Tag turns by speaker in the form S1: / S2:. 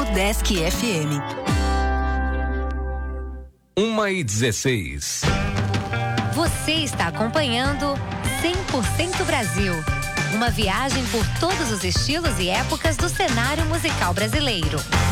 S1: Desk FM.
S2: 1h16.
S3: Você está acompanhando 100% Brasil. Uma viagem por todos os estilos e épocas do cenário musical brasileiro.